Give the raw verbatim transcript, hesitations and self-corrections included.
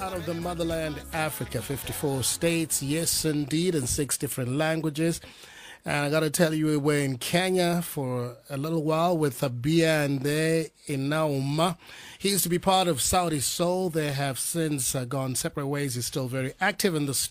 out of the motherland, Africa. fifty-four states, yes indeed, and six different languages. And I got to tell you, we were in Kenya for a little while with Abiande Inauma. He used to be part of Saudi Soul. They have since uh, gone separate ways. He's still very active in the